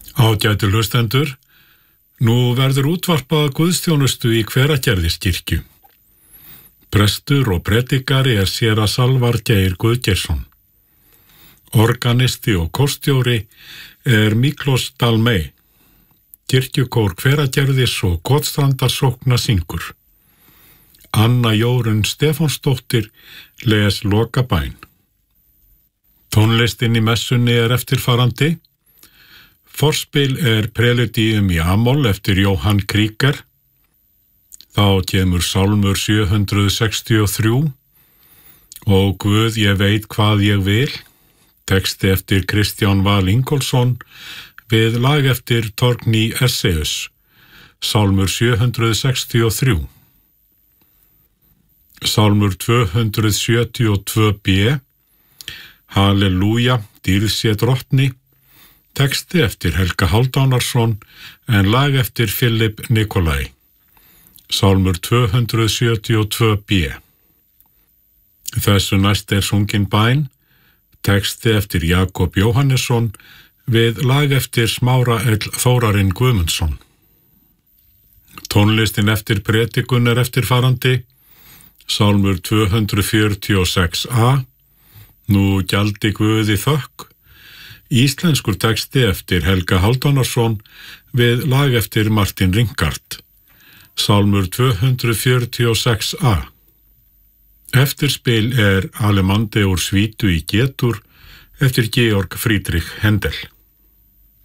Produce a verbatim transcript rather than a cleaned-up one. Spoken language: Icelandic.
Ágætu hlustendur, nú verður útvarpað guðsþjónustu í Hveragerðiskirkju. Prestur og predikari er séra Salvar Geir Guðgeirsson. Organisti og kórstjóri er Miklós Dalmey. Kirkjukór Hveragerðis og Kotstrandarsókna syngur. Anna Jórunn Stefánsdóttir les lokabæn. Tónlistin í messunni er eftirfarandi. Forspil er Preludium í Amol eftir Jóhann Krieger. Þá kemur sálmur sjö hundruð sextíu og þrjú. Og Guð, ég veit hvað ég vil. Texti eftir Kristján Val Ingólfsson við lag eftir Torgny Esseus. Sálmur sjö hundruð sextíu og þrjú. Sálmur tvö hundruð sjötíu og tvö b. Halleluja, dýrð sé drottni. Texti eftir Helga Hálfdánarsson en lag eftir Philip Nikolai. Sálmur tvö hundruð sjötíu og tvö b. Þessu næst er sungin bæn. Texti eftir Jakob Jóhannesson við lag eftir Smára L. Þórarinn Guðmundsson. Tónlistin eftir predikun er eftirfarandi. Sálmur tvö hundruð fjörutíu og sex a. Nú gjaldi Guði þökk. Íslenskur texti eftir Helga Hálfdánarsson við lag eftir Martin Ringart. Sálmur tvö hundruð fjörutíu og sex a. Eftirspil er Alemande úr svítu í G-dur eftir Georg Friedrich Händel.